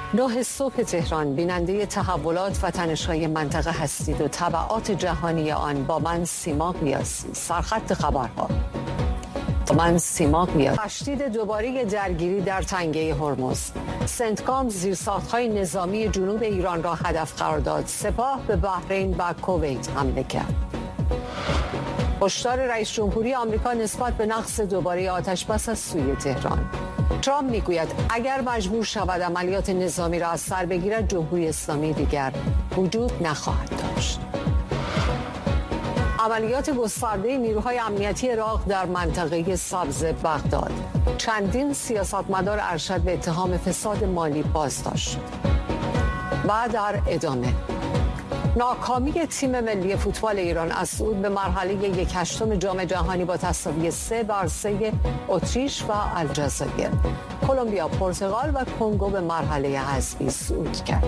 9 صبح تهران، بیننده تحولات و تنش‌های منطقه هستید و تبعات جهانی آن. با من سیما قیاسی. سرخط خبرها. من سیما قیاسی. تشدید دوباره درگیری در تنگه هرمز. سنتکام زیرساخت‌های نظامی جنوب ایران را هدف قرار داد. سپاه به بحرین و کویت حمله کرد. هشدار رئیس جمهوری آمریکا نسبت به نقض دوباره آتشبس از سوی تهران. ترامپ میگوید اگر مجبور شود عملیات نظامی را از سر بگیرد، جمهوری اسلامی دیگر وجود نخواهد داشت. عملیات گسترده نیروهای امنیتی عراق در منطقه سبز بغداد. چندین سیاستمدار ارشد به اتهام فساد مالی بازداشت شد. و در ادامه، ناکامی تیم ملی فوتبال ایران از صعود به مرحله 1/8 جام جهانی با تساوی 3-3 اتریش و الجزایر. کلمبیا، پرتغال و کنگو به مرحله حذفی صعود کرد.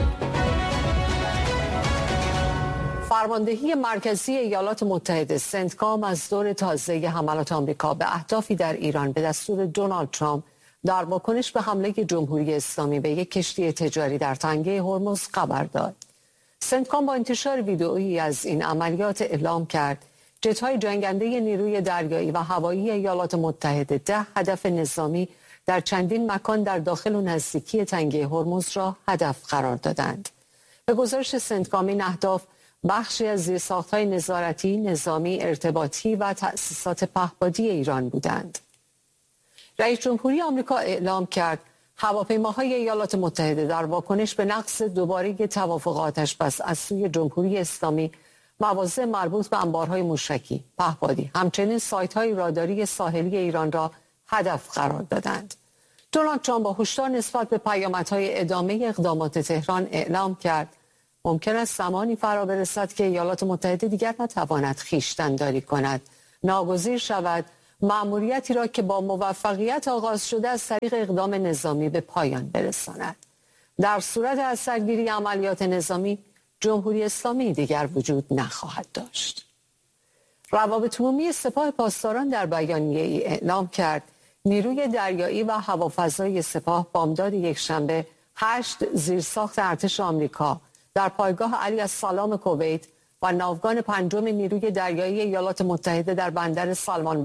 فرماندهی مرکزی ایالات متحده سنتکام از دور تازه حملات آمریکا به اهدافی در ایران به دستور دونالد ترامپ در واکنش به حمله جمهوری اسلامی به یک کشتی تجاری در تنگه هرمز خبر داد. سنتکام با انتشار ویدئویی از این عملیات اعلام کرد جت‌های جنگنده نیروی دریایی و هوایی ایالات متحده 10 هدف نظامی در چندین مکان در داخل و نزدیکی تنگه هرمز را هدف قرار دادند. به گزارش سنتکام، این اهداف بخشی از زیرساخت‌های نظارتی، نظامی، ارتباطی و تأسیسات پهپادی ایران بودند. رئیس جمهوری آمریکا اعلام کرد هواپیماهای ایالات متحده در واکنش به نقض دوباره توافق آتشبس از سوی جمهوری اسلامی مواضع مربوط به انبارهای موشکی، پهپادی، همچنین سایت‌های راداری ساحلی ایران را هدف قرار دادند. دونالد ترامپ با هشدار نسبت به پیامدهای ادامه اقدامات تهران اعلام کرد ممکن است زمانی فرا برسد که ایالات متحده دیگر نتواند خویشتن‌داری کند، ناگزیر شود مأموریتی را که با موفقیت آغاز شده از طریق اقدام نظامی به پایان برساند. در صورت از سرگیری عملیات نظامی، جمهوری اسلامی دیگر وجود نخواهد داشت. روابط عمومی سپاه پاسداران در بیانیه‌ای اعلام کرد نیروی دریایی و هوافضای سپاه بامداد یکشنبه 8 زیرساخت ارتش آمریکا در پایگاه علی السلام کویت و ناوگان 5 نیروی دریایی ایالات متحده در بندر سلمان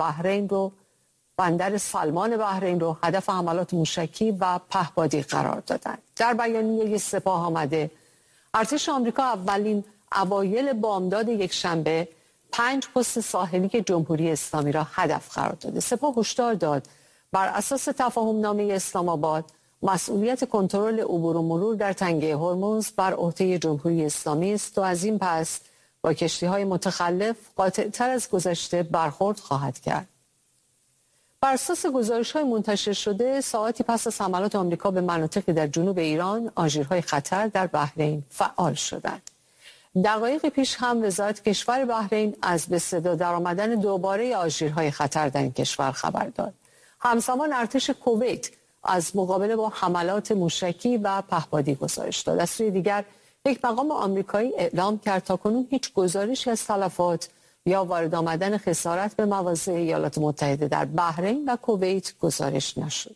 بحرین رو هدف حملات موشکی و پهپادی قرار دادند. در بیانیه سپاه آمده ارتش آمریکا اوایل بامداد یکشنبه 5 پست ساحلی جمهوری اسلامی را هدف قرار داده. سپاه هشدار داد بر اساس تفاهم‌نامه اسلام آباد مسئولیت کنترل عبور و مرور در تنگه هرمز بر عهده جمهوری اسلامی است و از این پس با کشتی‌های متخلف قاطع‌تر از گذشته برخورد خواهد کرد. بر اساس گزارش‌های منتشر شده ساعتی پس از حملات آمریکا به مناطقی در جنوب ایران، آژیرهای خطر در بحرین فعال شدند. دقایق پیش هم وزارت کشور بحرین از به صدا درآمدن دوباره آژیرهای خطر در این کشور خبر داد. همزمان ارتش کویت از مقابله با حملات موشکی و پهپادی گزارش داد. از سوی دیگر یک مقام آمریکایی اعلام کرد تاکنون هیچ گزارشی از تلفات یا وارد آمدن خسارت به مواضع ایالات متحده در بحرین و کویت گزارش نشد.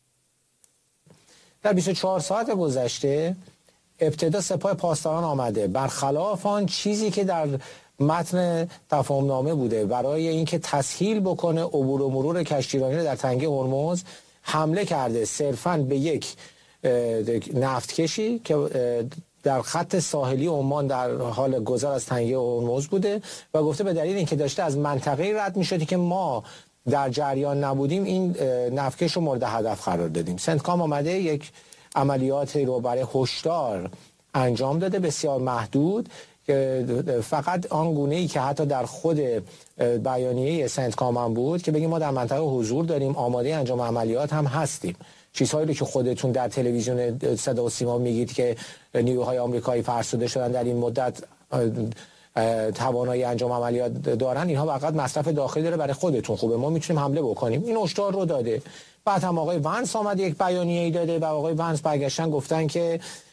در 24 ساعت گذشته ابتدا سپاه پاسداران آمده برخلاف آن چیزی که در متن تفاهم‌نامه بوده برای اینکه تسهیل بکنه عبور و مرور کشتیرانی در تنگه هرمز حمله کرده صرفاً به یک نفتکشی که در خط ساحلی عمان در حال گذر از تنگه هرمز بوده و گفته به دلیل اینکه داشته از منطقه رد می‌شد که ما در جریان نبودیم این نفتکش رو مورد هدف قرار دادیم. سنتکام آمده یک عملیات رو برای هشدار انجام داده بسیار محدود که فقط آن گونه‌ای که حتی در خود بیانیه سنتکام هم بود که بگیم ما در منطقه حضور داریم، آماده انجام عملیات هم هستیم. چیزهایی رو که خودتون در تلویزیون صدا و سیما میگید که نیروهای آمریکایی فرسوده شدن در این مدت توانایی انجام عملیات دارن، اینها فقط مصرف داخلی داره، برای خودتون خوبه، ما میتونیم حمله بکنیم. این هشدار رو داده. بعد هم آقای ونس آمد یک بیانیه‌ای داده و آقای ونس برگشتن گفتن که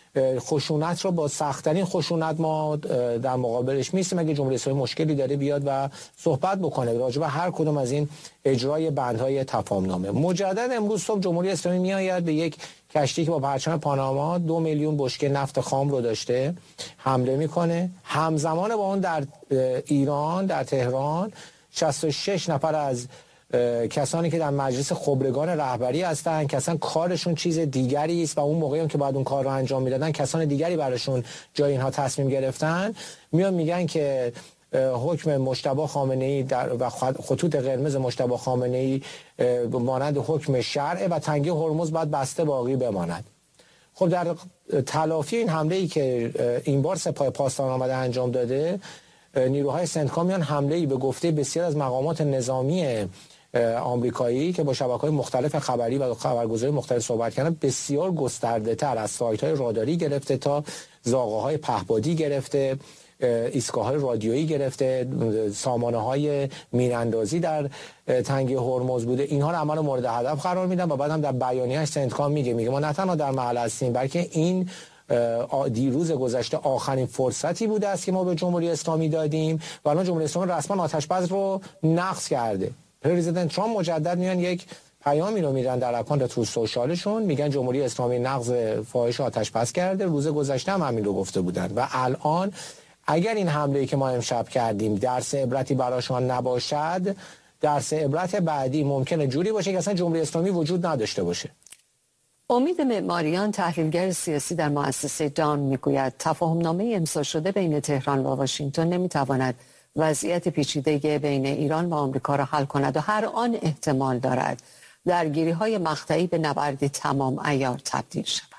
خشونت رو با سخت‌ترین خشونت ما در مقابلش میستیم. اگه جمهوری اسلامی مشکلی داره بیاد و صحبت بکنه راجع به هر کدوم از این اجرای بندهای تفاهم‌نامه. مجدد امروز صبح جمهوری اسلامی میآید به یک کشتی که با پرچم پاناما 2 میلیون بشکه نفت خام رو داشته حمله میکنه. همزمان با اون در ایران، در تهران 66 نفر از کسانی که در مجلس خبرگان رهبری هستن که اصلا کارشون چیز دیگری است و اون موقعی هم که بعد اون کار رو انجام میدادن کسان دیگری براشون جای اینها تصمیم گرفتن، میان میگن که حکم مجتبی خامنه‌ای و خطوط قرمز مجتبی خامنه‌ای مانند حکم شرع و تنگه هرمز باید بسته باقی بماند. خب در تلافی این حمله‌ای که این بار سپاه پاسداران آمده انجام داده، نیروهای سنتکام میان حمله‌ای به گفته بسیار از مقامات نظامی آمریکایی که با شبکه‌های مختلف خبری و خبرگزاری مختلف صحبت کردن بسیار گسترده‌تر، از سایت‌های راداری گرفته تا زاغه‌های پهپادی گرفته، ایستگاه‌های رادیویی گرفته، سامانه‌های میراندازی در تنگه هرمز بوده، اینها رو عمل مورد هدف قرار میدن و بعد هم در بیانیه‌اش سنتکام میگه ما نه تنها در محل هستیم بلکه این دیروز گذشته آخرین فرصتی بوده است که ما به جمهوری اسلامی دادیم و الان جمهوری اسلامی رسما آتش‌بس رو نقض کرده. پرزیدنت ترامپ مجدد میان یک پیامی رو میدن در اکانت تروث سوشالشون، میگن جمهوری اسلامی نقض فاحش آتش‌بس کرده. روز گذشته هم همین رو گفته بودن و الان اگر این حمله‌ای که ما امشب کردیم درس عبرتی براشون نباشد، درس عبرت بعدی ممکنه جوری باشه که اصلا جمهوری اسلامی وجود نداشته باشه. امید معماریان، تحلیلگر سیاسی در مؤسسه دان، میگوید تفاهم‌نامه امضا شده بین تهران و واشنگتن نمیتواند وضعیت پیچیده بین ایران و آمریکا را حل کند و هر آن احتمال دارد درگیری‌های مقطعی به نبردی تمام عیار تبدیل شود.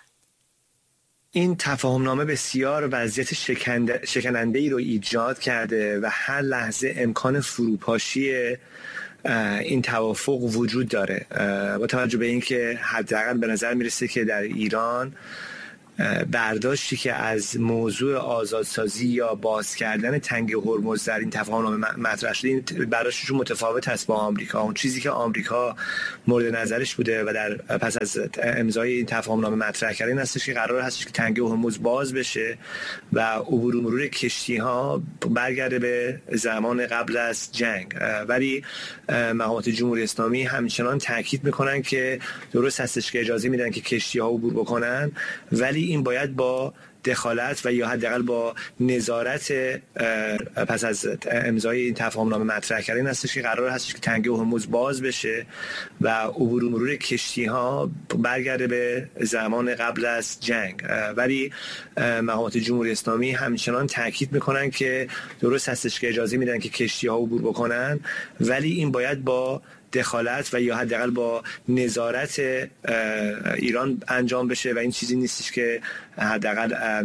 این تفاهم‌نامه بسیار وضعیت شکننده‌ای رو ایجاد کرده و هر لحظه امکان فروپاشی این توافق وجود داره. با توجه به اینکه حداقل به نظر میرسه که در ایران برداشتی که از موضوع آزادسازی یا باز کردن تنگه هرمز در این تفاهم‌نامه مطرح شده، این برداشتشون متفاوت است با آمریکا. اون چیزی که آمریکا مورد نظرش بوده و در پس از امضای این تفاهم‌نامه مطرح کرده این هستش که قرار هستش که تنگه هرمز باز بشه و عبور و مرور کشتی‌ها برگرده به زمان قبل از جنگ. ولی مقامات جمهوری اسلامی همچنان تاکید میکنن که درست هستش که اجازه میدن که کشتی‌ها عبور بکنن، ولی این باید با دخالت و یا حداقل با نظارت پس از امضای این تفاهم‌نامه مطرح کرده این هستش که قرار هستش که تنگه هرمز باز بشه و عبور و مرور کشتی‌ها برگرده به زمان قبل از جنگ. ولی مقامات جمهوری اسلامی همچنان تاکید میکنن که درست هستش که اجازه میدن که کشتی‌ها عبور بکنن، ولی این باید با دخالت و یا حداقل با نظارت ایران انجام بشه و این چیزی نیستش که حداقل